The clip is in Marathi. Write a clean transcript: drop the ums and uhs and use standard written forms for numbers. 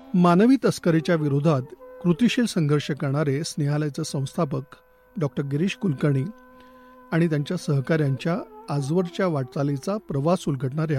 मानवी तस्करीच्या विरोधात कृतिशील संघर्ष करणारे स्नेहालयाचे संस्थापक डॉक्टर गिरीश कुलकर्णी आणि त्यांच्या सहकाऱ्यांच्या आजवरच्या वाटचालीचा प्रवास उलगडणाऱ्या